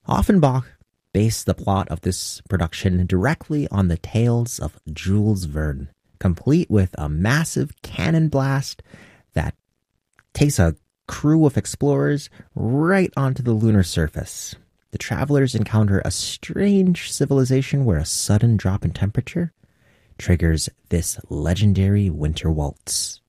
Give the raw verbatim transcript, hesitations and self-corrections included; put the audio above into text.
Offenbach based the plot of this production directly on the tales of Jules Verne, complete with a massive cannon blast that takes a crew of explorers right onto the lunar surface. The travelers encounter a strange civilization where a sudden drop in temperature triggers this legendary winter waltz.